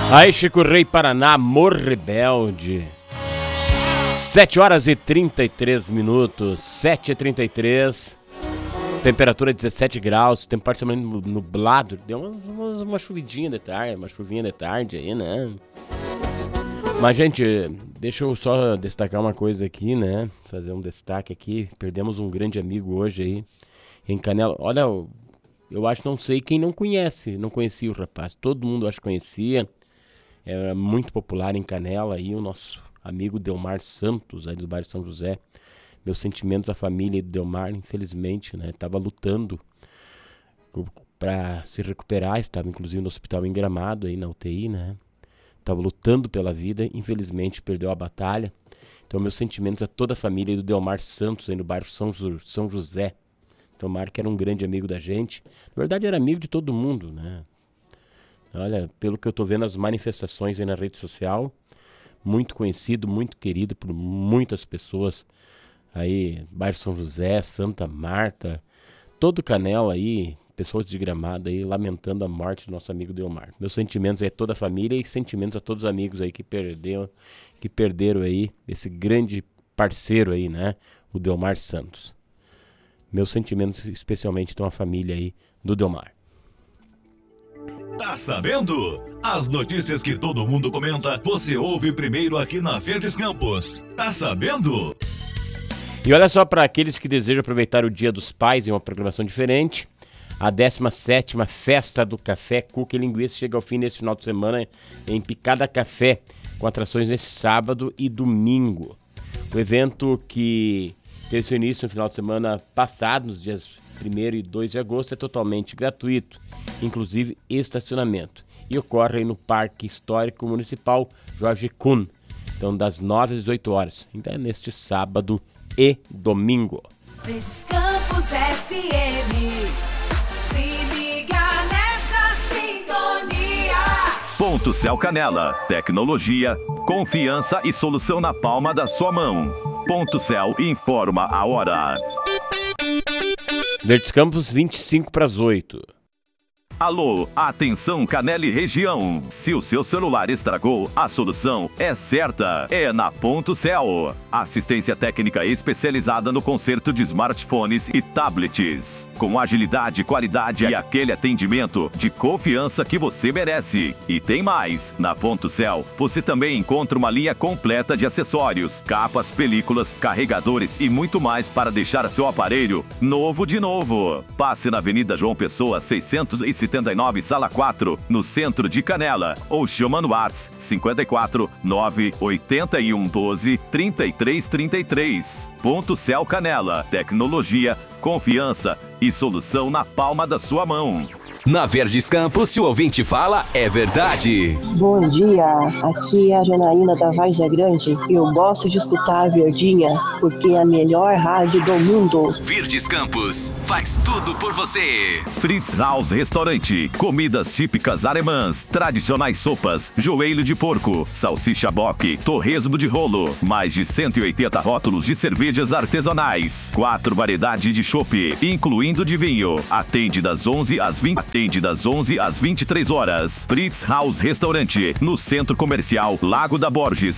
Aí, Chico Rei, Paraná, Amor Rebelde. 7 horas e 33 minutos, 7h33. Temperatura 17 graus, tempo parcialmente nublado. Deu uma chuvidinha de tarde, uma chuvinha de tarde aí, né? Mas, gente, deixa eu só destacar uma coisa aqui, né? Fazer um destaque aqui. Perdemos um grande amigo hoje aí, em Canela. Olha, eu acho, não sei quem não conhecia o rapaz. Todo mundo acho que conhecia. Era muito popular em Canela aí, o nosso amigo Delmar Santos, aí do bairro São José. Meus sentimentos à família do Delmar, infelizmente, né? Estava lutando para se recuperar, estava inclusive no hospital em Gramado, aí na UTI, né? Estava lutando pela vida, infelizmente perdeu a batalha. Então, meus sentimentos a toda a família do Delmar Santos, aí no bairro São José. Delmar, que era um grande amigo da gente. Na verdade, era amigo de todo mundo, né? Olha, pelo que eu tô vendo as manifestações aí na rede social, muito conhecido, muito querido por muitas pessoas aí, bairro São José, Santa Marta, todo Canela aí, pessoas de Gramado aí, lamentando a morte do nosso amigo Delmar. Meus sentimentos aí a toda a família e sentimentos a todos os amigos aí que perderam aí esse grande parceiro aí, né, o Delmar Santos. Meus sentimentos especialmente estão a família aí do Delmar. Tá sabendo? As notícias que todo mundo comenta, você ouve primeiro aqui na Verdes Campos. Tá sabendo? E olha só, para aqueles que desejam aproveitar o Dia dos Pais em uma programação diferente, a 17ª Festa do Café, Cuca e Linguiça chega ao fim nesse final de semana em Picada Café, com atrações nesse sábado e domingo. O evento, que teve seu início no final de semana passado, nos dias 1º e 2 de agosto, é totalmente gratuito, inclusive estacionamento. E ocorre aí no Parque Histórico Municipal Jorge Kuhn, então das 9 às 18 horas. Então é neste sábado e domingo. Verdes Campos FM, se liga nessa sintonia. Ponto Céu Canela, tecnologia, confiança e solução na palma da sua mão. Ponto Céu informa a hora. Verdes Campos, 25 para as 8. Alô, atenção Canela e região. Se o seu celular estragou, a solução é certa. É na Ponto Céu. Assistência técnica especializada no conserto de smartphones e tablets. Com agilidade, qualidade e aquele atendimento de confiança que você merece. E tem mais. Na Ponto Céu, você também encontra uma linha completa de acessórios, capas, películas, carregadores e muito mais para deixar seu aparelho novo de novo. Passe na Avenida João Pessoa, 679, Sala 4, no centro de Canela, ou chama no WhatsApp 54 981 12 33 33. Ponto Céu Canela, tecnologia, confiança e solução na palma da sua mão. Na Verdes Campos, se o ouvinte fala, é verdade. Bom dia, aqui é a Janaína da Várzea Grande. Eu gosto de escutar a Verdinha, porque é a melhor rádio do mundo. Verdes Campos, faz tudo por você. Fritz House Restaurante, comidas típicas alemãs, tradicionais sopas, joelho de porco, salsicha boque, torresmo de rolo, mais de 180 rótulos de cervejas artesanais, 4 variedades de chopp, incluindo de vinho. Atende das 11 às 23 horas. Fritz House Restaurante, no Centro Comercial Lago da Borges,